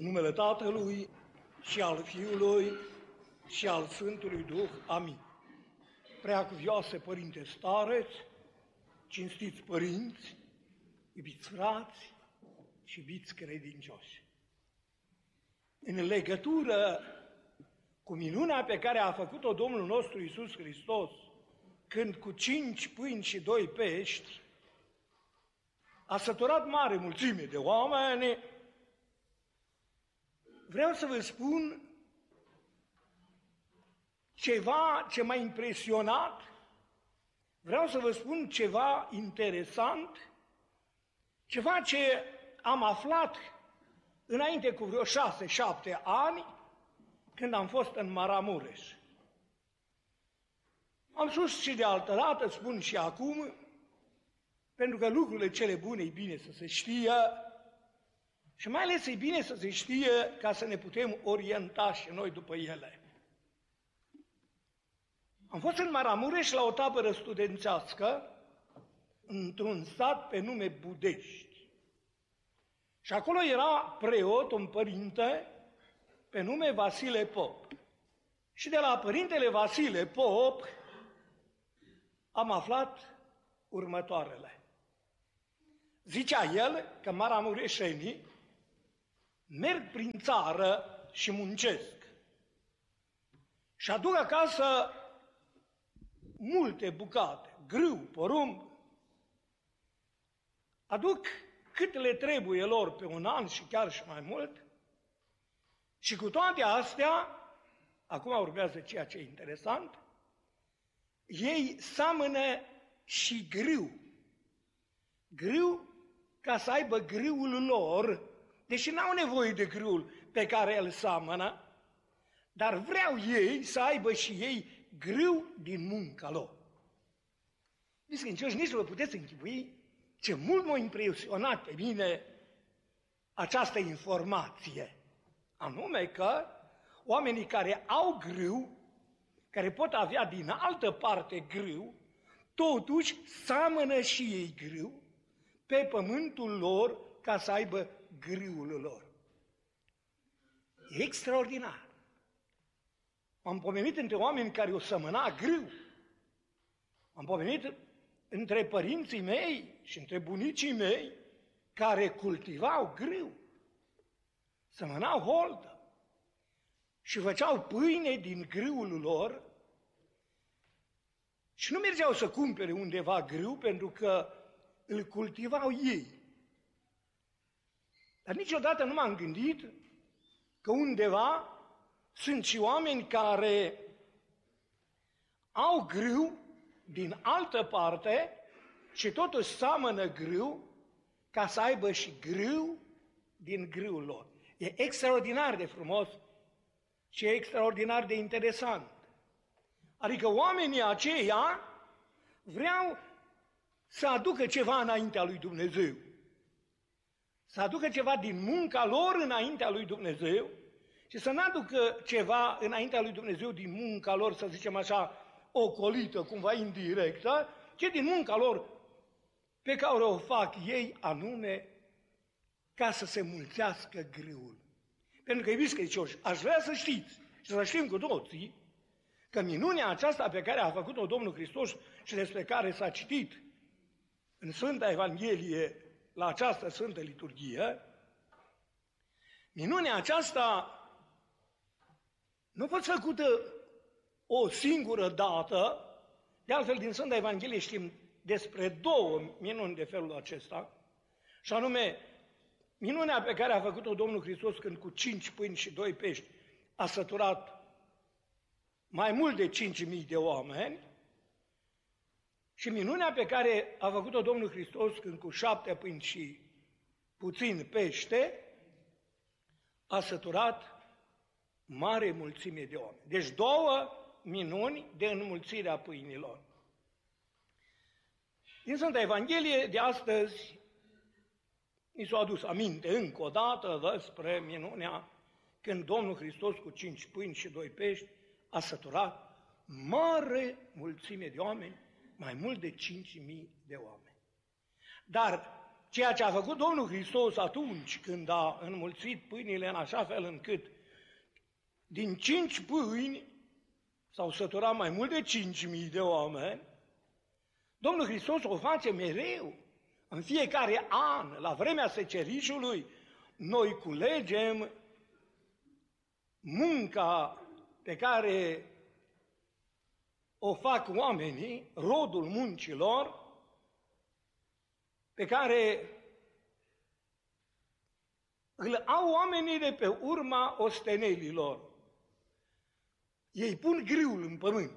În numele Tatălui și al Fiului și al Sfântului Duh. Amin. Preacuvioase Părinte Stareț, cinstiți părinți, iubiți frați și iubiți credincioși. În legătură cu minunea pe care a făcut-o Domnul nostru Iisus Hristos, când cu 5 pâini și 2 pești a săturat mare mulțime de oameni, vreau să vă spun ceva ce m-a impresionat, vreau să vă spun ceva interesant, ceva ce am aflat înainte cu vreo 6-7 ani, când am fost în Maramureș. Am spus și de altă dată, spun și acum, pentru că lucrurile cele bune e bine să se știe și mai ales e bine să se știe ca să ne putem orienta și noi după ele. Am fost în Maramureș la o tabără studențească într-un sat pe nume Budești. Și acolo era preot, un părinte, pe nume Vasile Pop. Și de la părintele Vasile Pop am aflat următoarele. Zicea el că maramureșenii merg prin țară și muncesc și aduc acasă multe bucate, grâu, porumb, aduc cât le trebuie lor pe un an și chiar și mai mult, și cu toate astea, acum urmează ceea ce e interesant, ei seamănă și grâu. Grâu ca să aibă grâul lor, deși n-au nevoie de grâul pe care îl seamănă, dar vreau ei să aibă și ei grâu din munca lor. Nici nu vă puteți închipui ce mult m-a impresionat pe mine această informație, anume că oamenii care au grâu, care pot avea din altă parte grâu, totuși seamănă și ei grâu pe pământul lor ca să aibă grâul lor. E extraordinar. Am pomenit între oameni care o sămâna grâu. Am pomenit între părinții mei și între bunicii mei care cultivau grâu. Sămânau holdă și făceau pâine din grâul lor și nu mergeau să cumpere undeva grâu pentru că îl cultivau ei. Dar niciodată nu m-am gândit că undeva sunt și oameni care au grâu din altă parte și totuși seamănă grâu ca să aibă și grâu din grâul lor. E extraordinar de frumos și e extraordinar de interesant. Adică oamenii aceia vreau să aducă ceva înaintea lui Dumnezeu. Să aducă ceva din munca lor înaintea lui Dumnezeu și să nu aducă ceva înaintea lui Dumnezeu din munca lor, să zicem așa, ocolită, cumva indirectă, ci din munca lor pe care o fac ei, anume ca să se mulțească grâul. Pentru că, iubiți credincioși, aș vrea să știți și să știm cu toții că minunea aceasta pe care a făcut-o Domnul Hristos și despre care s-a citit în Sfânta Evanghelie la această Sfântă Liturghie, minunea aceasta nu a fost făcută o singură dată, de altfel din Sfânta Evanghelie știm despre 2 minuni de felul acesta, și anume minunea pe care a făcut-o Domnul Hristos când cu 5 pâini și 2 pești a săturat mai mult de 5.000 de oameni, și minunea pe care a făcut-o Domnul Hristos când cu 7 pâini și puțin pește a săturat mare mulțime de oameni. Deci 2 minuni de înmulțire a pâinilor. Din Sfânta Evanghelie de astăzi mi s-a adus aminte încă o dată despre minunea când Domnul Hristos cu 5 pâini și 2 pești a săturat mare mulțime de oameni, mai mult de 5.000 de oameni. Dar ceea ce a făcut Domnul Hristos atunci când a înmulțit pâinile în așa fel încât din 5 pâini s-au săturat mai mult de 5.000 de oameni, Domnul Hristos o face mereu. În fiecare an, la vremea secerișului, noi culegem munca pe care o fac oamenii, rodul muncilor, pe care îl au oamenii de pe urma ostenelilor. Ei pun grâul în pământ,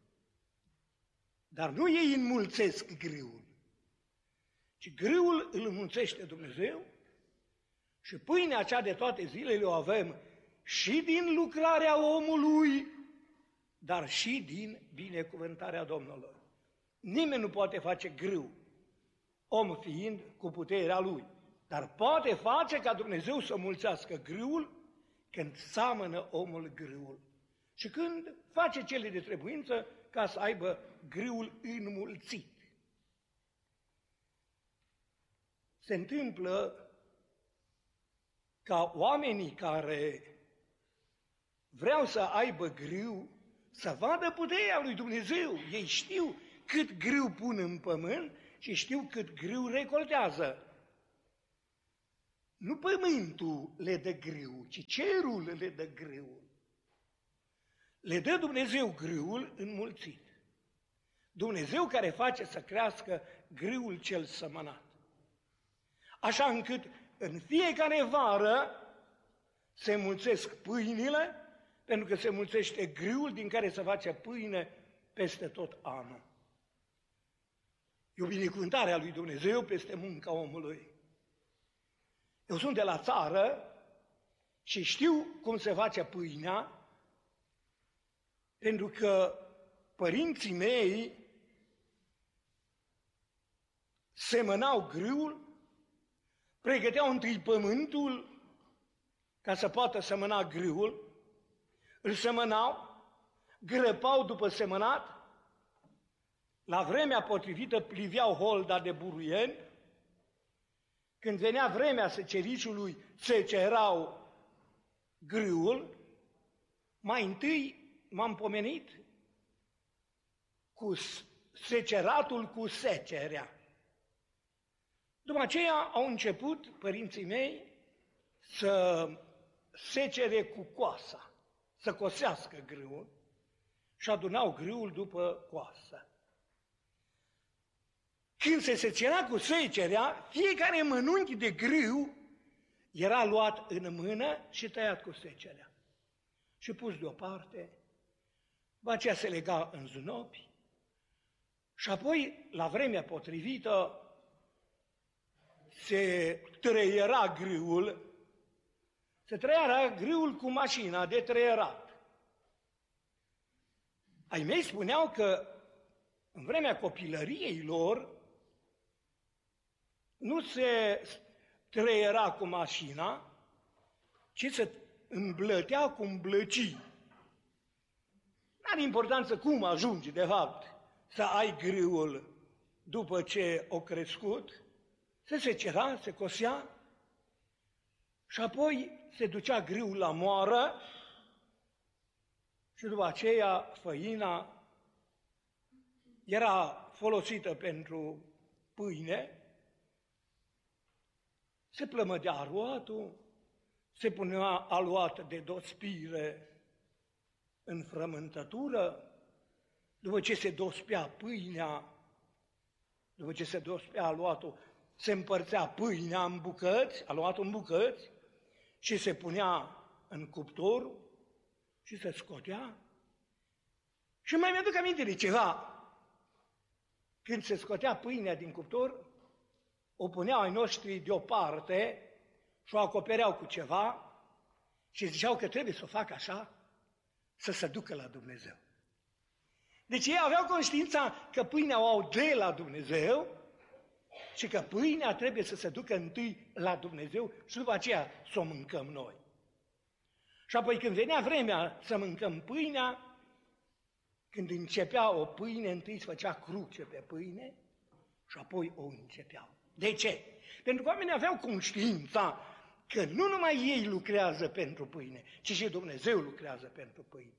dar nu ei înmulțesc grâul, ci grâul îl înmulțește Dumnezeu și pâinea cea de toate zilele o avem și din lucrarea omului, dar și din binecuvântarea Domnului. Nimeni nu poate face grâu, om fiind cu puterea lui, dar poate face ca Dumnezeu să mulțească grâul când seamănă omul grâul și când face cele de trebuință ca să aibă grâul înmulțit. Se întâmplă ca oamenii care vreau să aibă grâu să vadă puterea lui Dumnezeu. Ei știu cât grâu pun în pământ și știu cât grâu recoltează. Nu pământul le dă grâu, ci cerul le dă grâul. Le dă Dumnezeu grâul înmulțit. Dumnezeu care face să crească grâul cel sămănat. Așa încât în fiecare vară se mulțesc pâinile, pentru că se mulțește grâul din care se face pâine peste tot anul. E o binecuvântare a lui Dumnezeu peste munca omului. Eu sunt de la țară și știu cum se face pâinea, pentru că părinții mei semănau grâul, pregăteau întâi pământul ca să poată semăna grâul, îl semănau, grăpau după semănat, la vremea potrivită pliveau holda de buruieni, când venea vremea secerișului, secerau grâul, mai întâi m-am pomenit cu seceratul cu secerea. După aceea au început părinții mei să secere cu coasa, să cosească grâul și adunau grâul după coasă. Când se secera cu secerea, fiecare mănunchi de grâu era luat în mână și tăiat cu secerea și pus deoparte, după aceea se lega în zunopi și apoi, la vremea potrivită, se trăiera grâul, se trăiera grâul cu mașina de trăierat. Ai mei spuneau că în vremea copilăriei lor nu se trăiera cu mașina, ci se îmblătea cu îmblăcii. N-are importanță cum ajungi, de fapt, să ai grâul după ce o crescut, se secera, se cosea și apoi se ducea grâul la moară și după aceea făina era folosită pentru pâine, se plămădea aluatul, se punea aluat de dospire în frământătură, după ce se dospea pâinea, după ce se dospea aluatul, se împărțea pâinea în bucăți, aluatul în bucăți, și se punea în cuptor și se scotea. Și mai mi-aduc aminte de ceva. Când se scotea pâinea din cuptor, o puneau ai noștri deoparte și o acopereau cu ceva și ziceau că trebuie să o facă așa, să se ducă la Dumnezeu. Deci ei aveau conștiința că pâinea o au de la Dumnezeu și că pâinea trebuie să se ducă întâi la Dumnezeu și după aceea să o mâncăm noi. Și apoi când venea vremea să mâncăm pâinea, când începea o pâine, întâi se făcea cruce pe pâine și apoi o începeau. De ce? Pentru că oamenii aveau conștiința că nu numai ei lucrează pentru pâine, ci și Dumnezeu lucrează pentru pâine.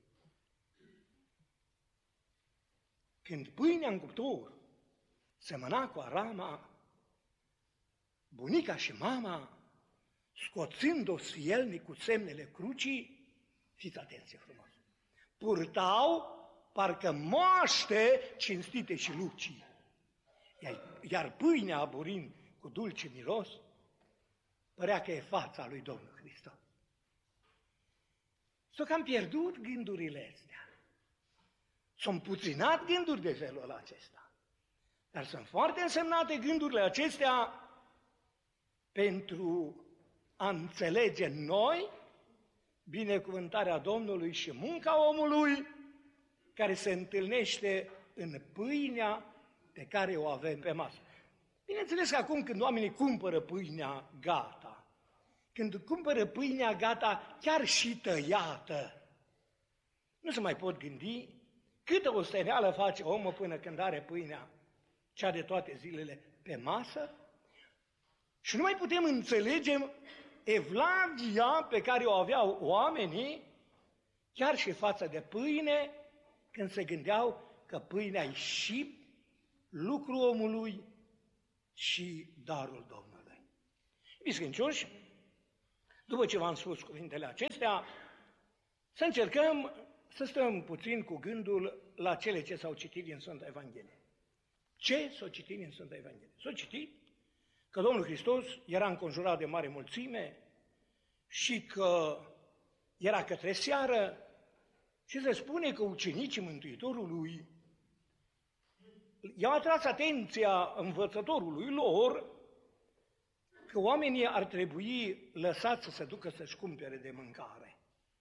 Când pâinea în cuptor semăna cu arama, bunica și mama, scoțând-o sfielnic cu semnele crucii, fiți atenție frumos, purtau parcă moaște cinstite și lucii, iar pâinea aburind cu dulce miros, părea că e fața lui Domnul Hristos. S-au cam pierdut gândurile astea. S-au împuținat gânduri de felul acesta. Dar sunt foarte însemnate gândurile acestea pentru a înțelege noi binecuvântarea Domnului și munca omului care se întâlnește în pâinea pe care o avem pe masă. Bineînțeles că acum când oamenii cumpără pâinea gata, când cumpără pâinea gata chiar și tăiată, nu se mai pot gândi câtă osteneală face omul până când are pâinea cea de toate zilele pe masă și nu mai putem înțelege evlavia pe care o aveau oamenii chiar și față de pâine când se gândeau că pâinea e și lucrul omului și darul Domnului. Iubiți credincioși, după ce v-am spus cuvintele acestea, să încercăm să stăm puțin cu gândul la cele ce s-au citit din Sfânta Evanghelie. Ce s-au citit din Sfânta Evanghelie? S-au citit că Domnul Hristos era înconjurat de mare mulțime și că era către seară și se spune că ucenicii Mântuitorului i-au atras atenția învățătorului lor că oamenii ar trebui lăsați să se ducă să-și cumpere de mâncare.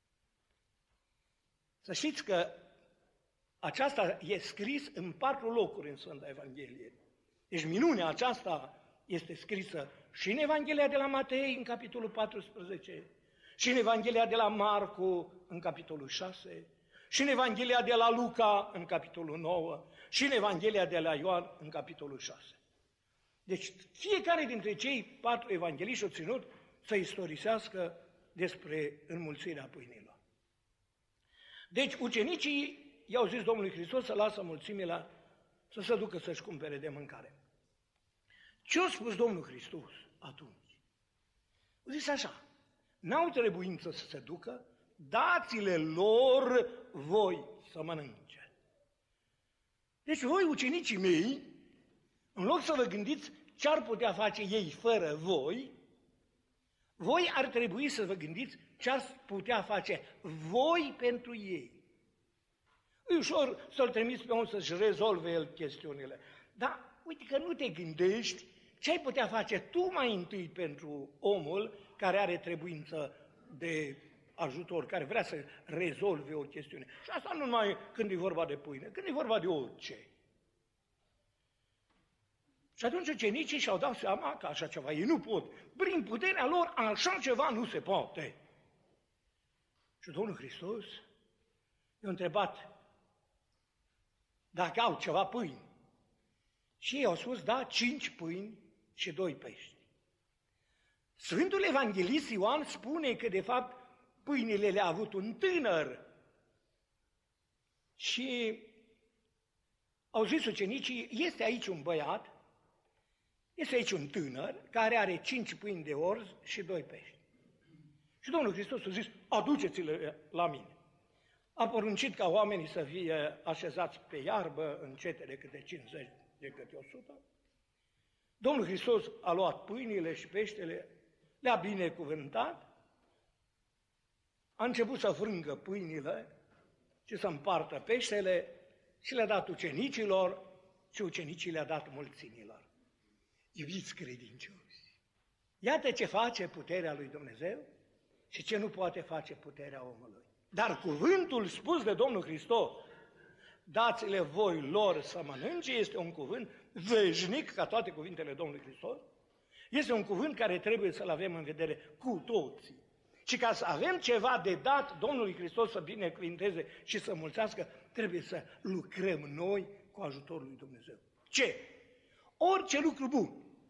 Să știți că aceasta e scris în 4 locuri în Sfânta Evanghelie. Deci minunea aceasta este scrisă și în Evanghelia de la Matei, în capitolul 14, și în Evanghelia de la Marcu, în capitolul 6, și în Evanghelia de la Luca, în capitolul 9, și în Evanghelia de la Ioan, în capitolul 6. Deci fiecare dintre cei 4 evangheliști au ținut să istorisească despre înmulțirea pâinilor. Deci ucenicii i-au zis Domnului Hristos să lasă mulțimile să se ducă să-și cumpere de mâncare. Ce a spus Domnul Hristos atunci? A zis așa, n-au trebuință să se ducă, dați-le lor voi să mănânce. Deci voi, ucenicii mei, în loc să vă gândiți ce ar putea face ei fără voi, voi ar trebui să vă gândiți ce ar putea face voi pentru ei. E ușor să-l trimiți pe om să-și rezolve el chestiunile. Dar uite că nu te gândești ce ai putea face tu mai întâi pentru omul care are trebuință de ajutor, care vrea să rezolve o chestiune. Și asta nu numai când e vorba de pâine, când e vorba de orice. Și atunci ucenicii și-au dat seama că așa ceva ei nu pot. Prin puterea lor așa ceva nu se poate. Și Domnul Hristos i-a întrebat dacă au ceva pâini. Și ei au spus, da, 5 pâini și 2 pești. Sfântul Evanghelist Ioan spune că, de fapt, pâinile le-a avut un tânăr. Și au zis ucenicii, este aici un băiat, este aici un tânăr care are 5 pâini de orz și 2 pești. Și Domnul Hristos a zis, aduceți-le la mine. A poruncit ca oamenii să fie așezați pe iarbă în cetele câte 50 de câte 100. Domnul Hristos a luat pâinile și peștele, le-a binecuvântat, a început să frângă pâinile și să împartă peștele și le-a dat ucenicilor și ucenicii le-a dat mulțimilor. Iubiți credincioși, iată ce face puterea lui Dumnezeu și ce nu poate face puterea omului. Dar cuvântul spus de Domnul Hristos, dați-le voi lor să mănânce, este un cuvânt veșnic, ca toate cuvintele Domnului Hristos. Este un cuvânt care trebuie să-l avem în vedere cu toții. Și ca să avem ceva de dat Domnului Hristos să binecuvinteze și să mulțească, trebuie să lucrăm noi cu ajutorul lui Dumnezeu. Ce? Orice lucru bun,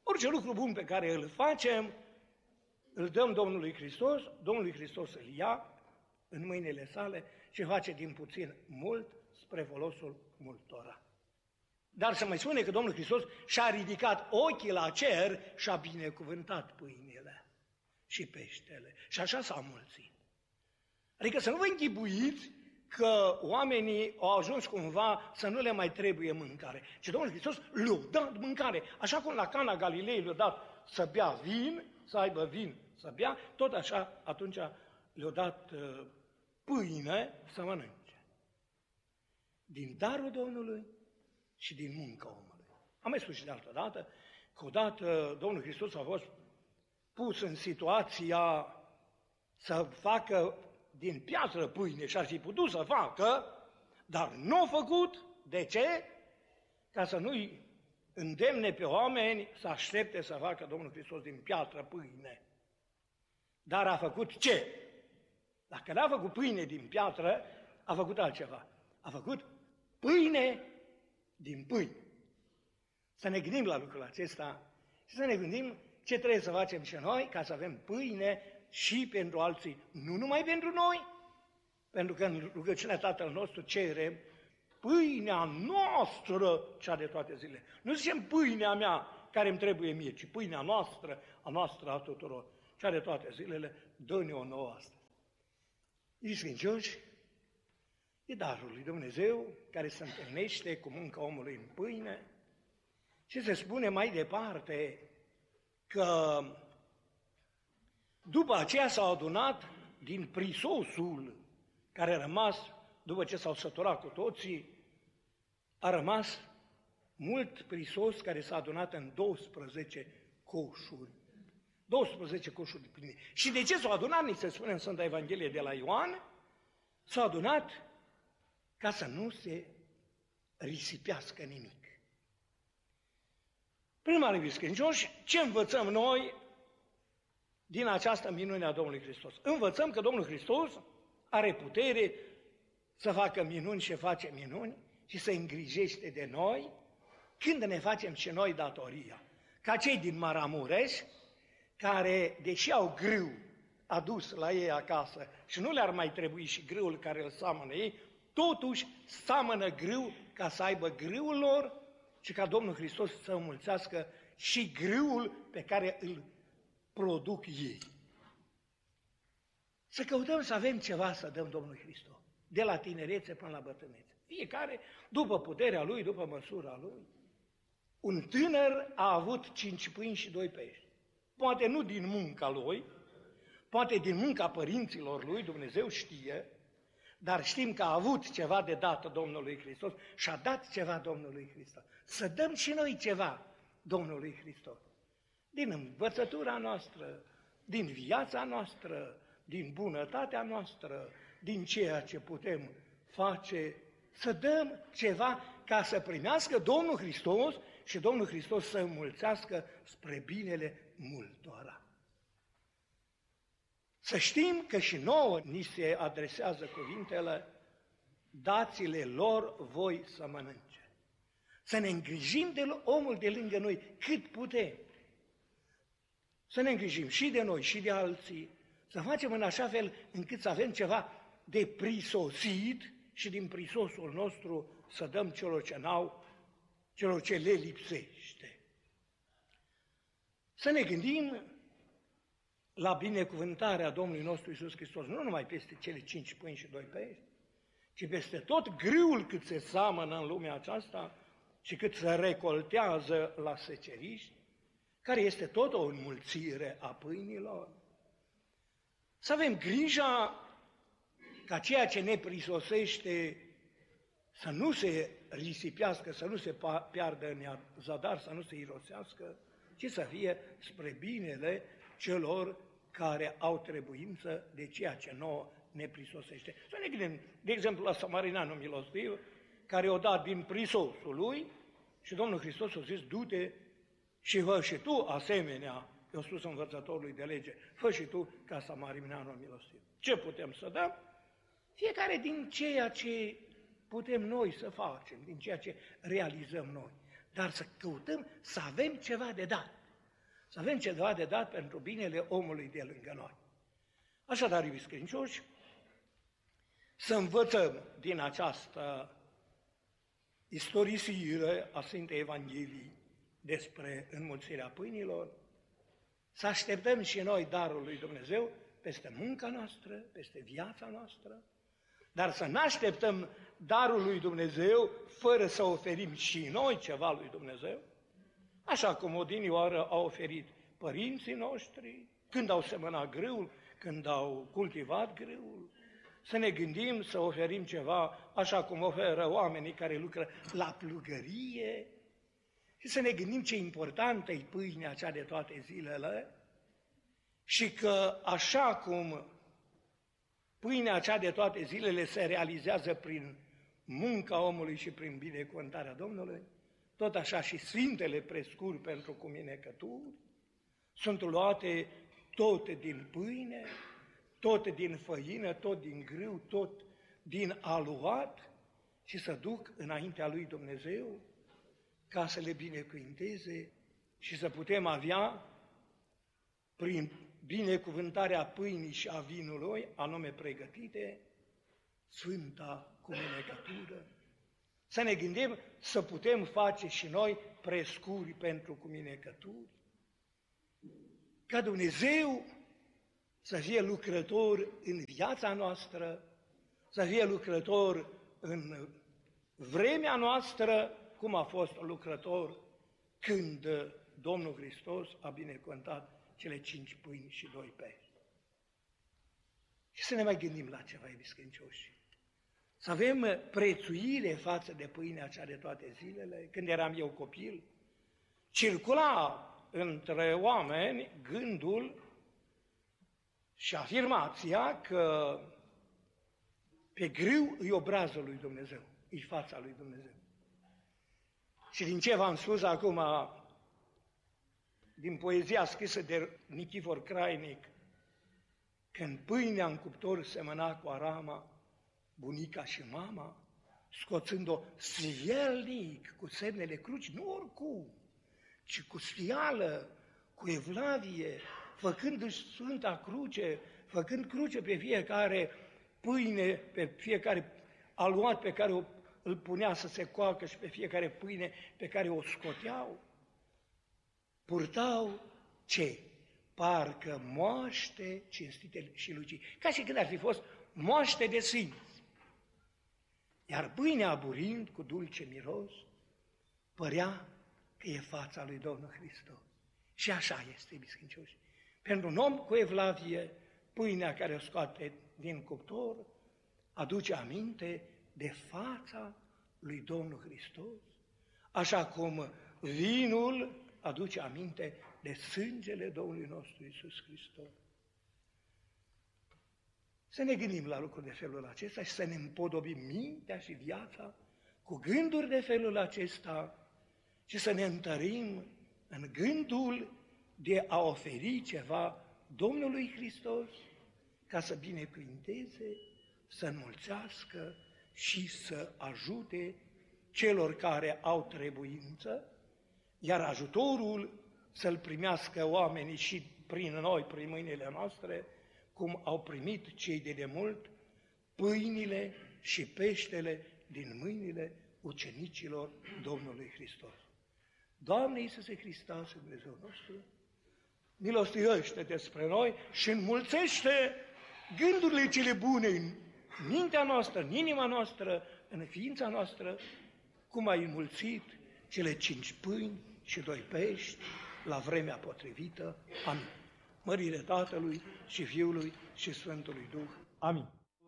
Orice lucru bun pe care îl facem, îl dăm Domnului Hristos, Domnul Hristos îl ia în mâinile sale și face din puțin mult spre folosul multora. Dar să mai spune că Domnul Hristos și-a ridicat ochii la cer și a binecuvântat pâinile și peștele. Și așa s-a mulțit. Adică să nu vă închipuiți că oamenii au ajuns cumva să nu le mai trebuie mâncare. Ci Domnul Hristos le-a dat mâncare. Așa cum la Cana Galilei le-a dat să bea vin, să aibă vin să bea, tot așa atunci le-a dat pâine să mănânce. Din darul Domnului și din munca omului. Am mai spus și de altă dată că odată Domnul Hristos a fost pus în situația să facă din piatră pâine și ar fi putut să facă, dar nu a făcut. De ce? Ca să nu-i îndemne pe oameni să aștepte să facă Domnul Hristos din piatră pâine. Dar a făcut ce? Dacă n-a făcut pâine din piatră, a făcut altceva. A făcut pâine din pâine. Să ne gândim la lucrul acesta și să ne gândim ce trebuie să facem și noi ca să avem pâine și pentru alții, nu numai pentru noi, pentru că în rugăciunea Tatăl nostru cerem pâinea noastră, cea de toate zilele. Nu zicem pâinea mea care îmi trebuie mie, ci pâinea noastră, a tuturor, cea de toate zilele, dă-ne-o nouă astăzi. Sfințioși, e darul lui Dumnezeu care se întâlnește cu munca omului în pâine și se spune mai departe că după aceea s-au adunat din prisosul care a rămas, după ce s-au săturat cu toții, a rămas mult prisos care s-a adunat în 12 coșuri. 12 coșuri de pâine. Și de ce s-au adunat, ni se spune în Sfânta Evanghelie de la Ioan, s-au adunat ca să nu se risipească nimic. Prima iubiți credincioși, ce învățăm noi din această minune a Domnului Hristos? Învățăm că Domnul Hristos are putere să facă minuni și face minuni și să îngrijește de noi când ne facem și noi datoria. Ca cei din Maramureș, care, deși au grâu adus la ei acasă și nu le-ar mai trebui și grâul care îl seamănă ei, totuși seamănă grâu ca să aibă grâul lor și ca Domnul Hristos să înmulțească și grâul pe care îl produc ei. Să căutăm să avem ceva să dăm Domnului Hristos, de la tinerețe până la bătrânețe. Fiecare după puterea lui, după măsura lui. Un tânăr a avut 5 pâini și 2 pești. Poate nu din munca lui, poate din munca părinților lui, Dumnezeu știe, dar știm că a avut ceva de dat Domnului Hristos și a dat ceva Domnului Hristos. Să dăm și noi ceva Domnului Hristos. Din învățătura noastră, din viața noastră, din bunătatea noastră, din ceea ce putem face, să dăm ceva ca să primească Domnul Hristos și Domnul Hristos să înmulțească spre binele multora. Să știm că și nouă ni se adresează cuvintele, dați-le lor voi să mănânce. Să ne îngrijim de omul de lângă noi cât putem. Să ne îngrijim și de noi și de alții, să facem în așa fel încât să avem ceva de prisosit și din prisosul nostru să dăm celor ce n-au, celor ce le lipsește. Să ne gândim la binecuvântarea Domnului nostru Iisus Hristos, nu numai peste cele 5 pâini și 2 pești, ci peste tot grâul cât se seamănă în lumea aceasta și cât se recoltează la seceriști, care este tot o înmulțire a pâinilor. Să avem grija ca ceea ce ne prisosește să nu se risipească, să nu se piardă în zadar, să nu se irosească, ci să fie spre binele celor care au trebuință de ceea ce nouă ne prisosește. Să ne gândim, de exemplu, la Samarineanul milostiv, care o dat din prisosul lui și Domnul Hristos a zis, du-te și fă și tu asemenea, i-a spus învățătorului de lege, fă și tu ca Samarineanul milostiv. Ce putem să dăm? Fiecare din ceea ce putem noi să facem, din ceea ce realizăm noi, dar să căutăm să avem ceva de dat. Să avem ceva de dat pentru binele omului de lângă noi. Așadar, iubiți credincioși, să învățăm din această istorisire a Sfintei Evangheliei despre înmulțirea pâinilor, să așteptăm și noi darul lui Dumnezeu peste munca noastră, peste viața noastră, dar să nu așteptăm darul lui Dumnezeu fără să oferim și noi ceva lui Dumnezeu, așa cum odinioară au oferit părinții noștri când au semănat grâul, când au cultivat grâul. Să ne gândim să oferim ceva așa cum oferă oamenii care lucră la plugărie și să ne gândim ce importantă e pâinea cea de toate zilele și că așa cum pâinea cea de toate zilele se realizează prin munca omului și prin binecuvântarea Domnului, tot așa și Sfintele prescuri pentru cuminecături sunt luate tot din pâine, tot din făină, tot din grâu, tot din aluat și să duc înaintea lui Dumnezeu ca să le binecuvânteze și să putem avea prin binecuvântarea pâinii și a vinului, anume pregătite, Sfânta Cuminecătură. Să ne gândim să putem face și noi prescuri pentru cuminecături. Ca Dumnezeu să fie lucrător în viața noastră, să fie lucrător în vremea noastră, cum a fost lucrător când Domnul Hristos a binecuvântat cele 5 pâini și 2 pești. Și să ne mai gândim la ceva, iubiți credincioși. Să avem prețuire față de pâinea cea de toate zilele. Când eram eu copil, circula între oameni gândul și afirmația că pe grâu e obrazul lui Dumnezeu, e fața lui Dumnezeu. Și din ce v-am spus acum, din poezia scrisă de Nichifor Crainic, când pâinea în cuptor semăna cu arama, bunica și mama, scoțând-o sfielnic cu semnele cruci, nu oricum, ci cu sfială, cu evlavie, făcându-și Sfânta Cruce, făcând cruce pe fiecare pâine, pe fiecare aluat pe care îl punea să se coacă și pe fiecare pâine pe care o scoteau, purtau ce? Parcă moaște cinstite și lucii, ca și când ar fi fost moaște de sfinți. Iar pâinea aburind cu dulce miros, părea că e fața lui Domnul Hristos. Și așa este, iubiți credincioși. Pentru un om cu evlavie, pâinea care o scoate din cuptor aduce aminte de fața lui Domnul Hristos, așa cum vinul aduce aminte de sângele Domnului nostru Iisus Hristos. Să ne gândim la lucruri de felul acesta și să ne împodobim mintea și viața cu gânduri de felul acesta și să ne întărim în gândul de a oferi ceva Domnului Hristos ca să binecuvinteze, să înmulțească și să ajute celor care au trebuință, iar ajutorul să-l primească oamenii și prin noi, prin mâinile noastre, cum au primit cei de demult pâinile și peștele din mâinile ucenicilor Domnului Hristos. Doamne Iisuse Hristos, Dumnezeu nostru, milostivește despre noi și înmulțește gândurile cele bune în mintea noastră, în inima noastră, în ființa noastră, cum ai înmulțit cele 5 pâini și 2 pești la vremea potrivită. Amin. Mărire Tatălui și Fiului și Sfântului Duh. Amin.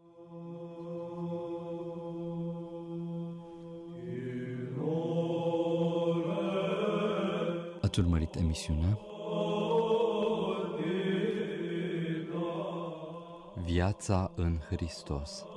Ați urmărit emisiunea Viața în Hristos.